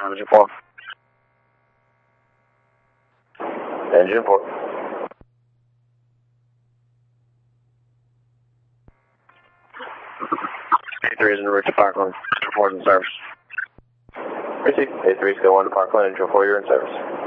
Engine 4. Engine 4. A3 is in route to Parkland. Engine 4 is in service. Receive. A3 is going to Parkland. Engine 4, you're in service.